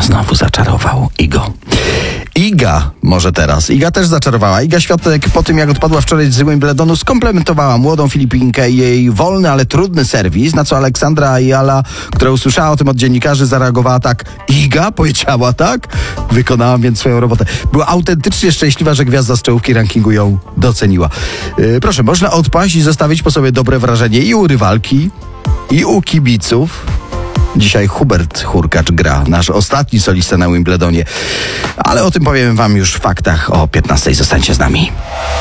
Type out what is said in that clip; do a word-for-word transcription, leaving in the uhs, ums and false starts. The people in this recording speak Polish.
znowu zaczarował Igo. Iga może teraz. Iga też zaczarowała. Iga Świątek po tym, jak odpadła wczoraj z Wimbledonu, skomplementowała młodą Filipinkę i jej wolny, ale trudny serwis, na co Aleksandra Ayala, która usłyszała o tym od dziennikarzy, zareagowała tak: Iga powiedziała tak? Wykonałam więc swoją robotę. Była autentycznie szczęśliwa, że gwiazda z czołówki rankingu ją doceniła. Yy, proszę, można odpaść i zostawić po sobie dobre wrażenie i u rywalki, i u kibiców. Dzisiaj Hubert Hurkacz gra, nasz ostatni solista na Wimbledonie. Ale o tym powiem wam już w faktach o piętnastej. Zostańcie z nami.